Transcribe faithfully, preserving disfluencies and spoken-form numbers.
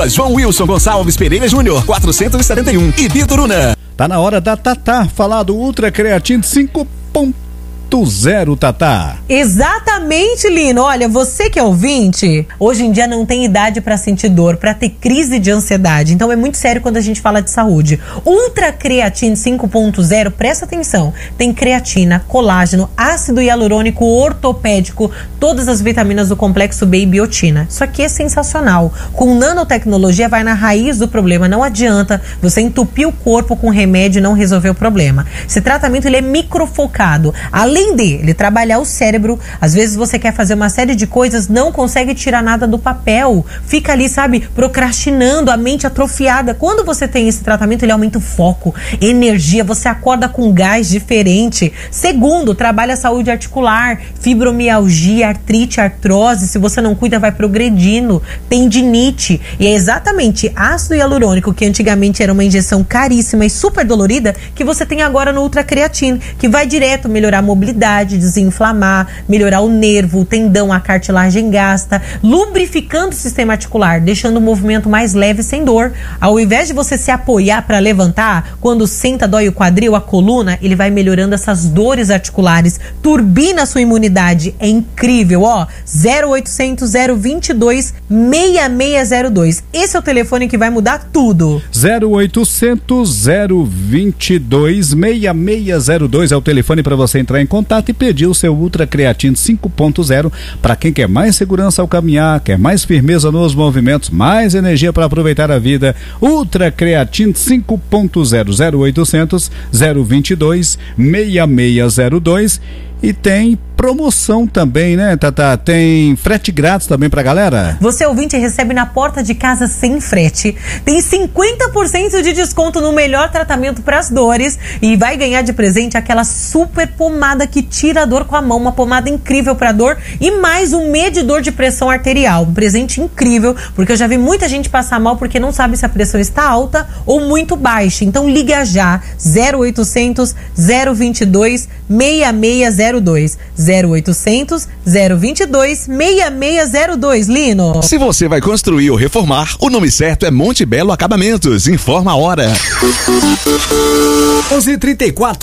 Rua João Wilson Gonçalves Pereira Júnior, quatrocentos e setenta e um, Ibituruna. Tá na hora da Tatá falar do Ultra Creatine cinco ponto zero, Tatá. Exatamente, Lino. Olha, você que é ouvinte, hoje em dia não tem idade pra sentir dor, pra ter crise de ansiedade. Então é muito sério quando a gente fala de saúde. Ultra Creatine cinco ponto zero, presta atenção. Tem creatina, colágeno, ácido hialurônico ortopédico, todas as vitaminas do complexo B e biotina. Isso aqui é sensacional. Com nanotecnologia vai na raiz do problema. Não adianta você entupir o corpo com remédio e não resolver o problema. Esse tratamento ele é microfocado. Além de ele trabalhar o cérebro, às vezes você quer fazer uma série de coisas, não consegue tirar nada do papel, fica ali, sabe, procrastinando, a mente atrofiada. Quando você tem esse tratamento, ele aumenta o foco, energia, você acorda com gás diferente. Segundo, trabalha a saúde articular, fibromialgia, artrite, artrose, se você não cuida vai progredindo, tendinite. E é exatamente ácido hialurônico, que antigamente era uma injeção caríssima e super dolorida, que você tem agora no Ultra Creatine, que vai direto melhorar a mobilidade, desinflamar, melhorar o nervo, o tendão, a cartilagem gasta, lubrificando o sistema articular, deixando o movimento mais leve sem dor. Ao invés de você se apoiar para levantar, quando senta, dói o quadril, a coluna, ele vai melhorando essas dores articulares, turbina a sua imunidade. É incrível, ó. zero oitocentos, zero vinte e dois, seis seis zero dois. Esse é o telefone que vai mudar tudo. zero oitocentos, zero vinte e dois, seis seis zero dois é o telefone para você entrar em contato e pedir o seu Ultra Creatine cinco ponto zero para quem quer mais segurança ao caminhar, quer mais firmeza nos movimentos, mais energia para aproveitar a vida. Ultra Creatine cinco ponto zero, zero oitocentos, zero vinte e dois, seis seis zero dois. E tem promoção também, né, Tatá? Tem frete grátis também pra galera? Você, ouvinte, recebe na porta de casa sem frete. Tem cinquenta por cento de desconto no melhor tratamento pras dores. E vai ganhar de presente aquela super pomada que tira a dor com a mão. Uma pomada incrível pra dor. E mais um medidor de pressão arterial. Um presente incrível, porque eu já vi muita gente passar mal porque não sabe se a pressão está alta ou muito baixa. Então liga já. zero oitocentos, zero vinte e dois, seis seis zero dois. zero oitocentos, zero vinte e dois, seis seis zero dois, Lino. Se você vai construir ou reformar, o nome certo é Monte Belo Acabamentos. Informa a hora. onze e trinta e quatro.